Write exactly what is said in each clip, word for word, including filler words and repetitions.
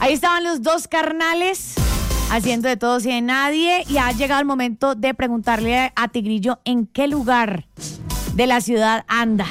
Ahí estaban los dos carnales haciendo de todos y de nadie, y ha llegado el momento de preguntarle a Tigrillo en qué lugar de la ciudad anda.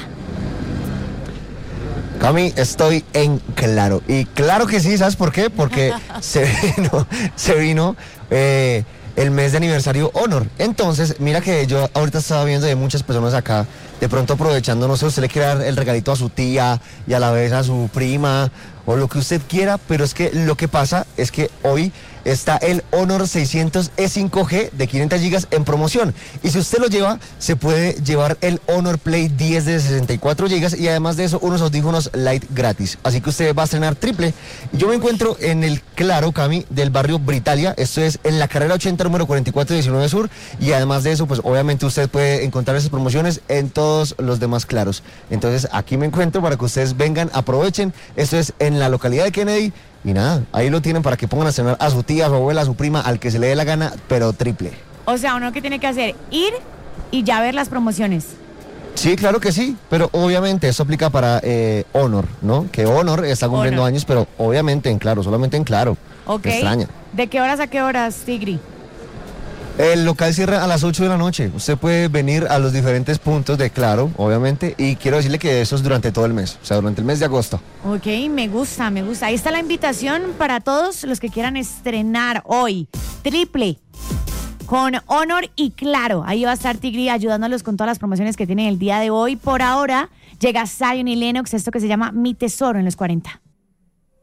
Cami, estoy en Claro. Y claro que sí, ¿sabes por qué? Porque se vino, se vino eh, el mes de aniversario Honor. Entonces, mira que yo ahorita estaba viendo de muchas personas acá, de pronto aprovechando, no sé, usted le quiere dar el regalito a su tía y a la vez a su prima, o lo que usted quiera, pero es que lo que pasa es que hoy está el Honor seiscientos E cinco G de quinientos gigas en promoción. Y si usted lo lleva, se puede llevar el Honor Play diez de sesenta y cuatro gigas y además de eso, unos audífonos Lite gratis. Así que usted va a estrenar triple. Yo me encuentro en el Claro, Cami, del barrio Britalia. Esto es en la carrera ochenta, número cuarenta y cuatro diecinueve Sur. Y además de eso, pues obviamente usted puede encontrar esas promociones en todos los demás Claros. Entonces, aquí me encuentro para que ustedes vengan, aprovechen. Esto es en la localidad de Kennedy. Y nada, ahí lo tienen para que pongan a cenar a su tía, a su abuela, a su prima, al que se le dé la gana, pero triple. O sea, uno que tiene que hacer, ir y ya ver las promociones. Sí, claro que sí, pero obviamente eso aplica para eh, Honor, ¿no? Que Honor está cumpliendo Honor. años, pero obviamente en Claro, solamente en Claro. Ok. Me extraña. ¿De qué horas a qué horas, Tigri? El local cierra a las ocho de la noche. Usted puede venir a los diferentes puntos de Claro, obviamente, y quiero decirle que eso es durante todo el mes, o sea, durante el mes de agosto. Ok, me gusta, me gusta. Ahí está la invitación para todos los que quieran estrenar hoy. Triple. Con Honor y Claro. Ahí va a estar Tigri ayudándolos con todas las promociones que tienen el día de hoy. Por ahora llega Zion y Lennox, esto que se llama Mi Tesoro en los cuarenta.